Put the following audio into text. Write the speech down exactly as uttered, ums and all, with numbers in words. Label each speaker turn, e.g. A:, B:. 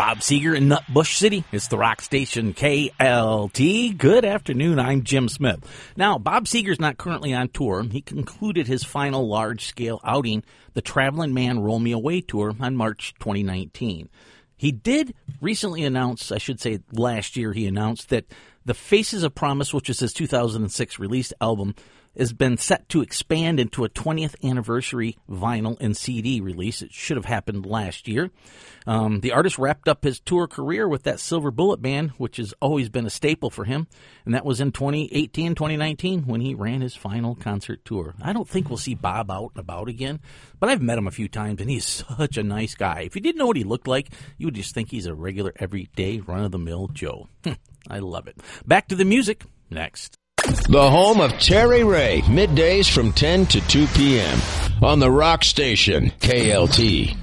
A: Bob Seger in Nutbush City. It's the rock station K L T. Good afternoon. I'm Jim Smith. Now, Bob Seger's not currently on tour. He concluded his final large-scale outing, the Traveling Man Roll Me Away tour, on March twenty nineteen. He did recently announce, I should say last year, he announced that the Faces of Promise, which is his two thousand six released album, has been set to expand into a twentieth anniversary vinyl and C D release. It should have happened last year. Um, the artist wrapped up his tour career with that Silver Bullet Band, which has always been a staple for him, and that was in twenty eighteen, twenty nineteen when he ran his final concert tour. I don't think we'll see Bob out and about again, but I've met him a few times, and he's such a nice guy. If you didn't know what he looked like, you would just think he's a regular, everyday, run-of-the-mill Joe. I love it. Back to the music next.
B: The home of Terry Ray, middays from ten to two p.m. on the rock station K L T.